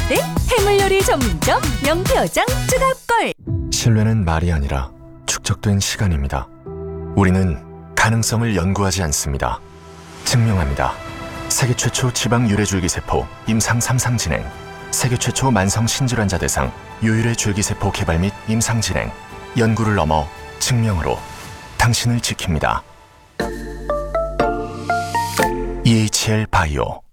때 해물요리 전문점 명태어장 뜨갑걸. 신뢰는 말이 아니라 축적된 시간입니다. 우리는 가능성을 연구하지 않습니다. 증명합니다. 세계 최초 지방 유래줄기세포 임상 3상 진행, 세계 최초 만성 신질환자 대상 유유래 줄기세포 개발 및 임상 진행, 연구를 넘어 증명으로 당신을 지킵니다. EHL 바이오